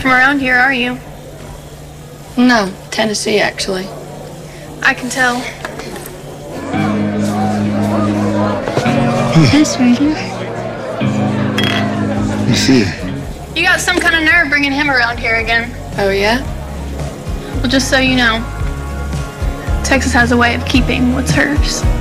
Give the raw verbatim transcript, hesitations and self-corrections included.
not from around here, are you? No, Tennessee, actually. I can tell. Yes, radio. You see. You got some kind of nerve bringing him around here again. Oh, yeah? Well, just so you know, Texas has a way of keeping what's hers.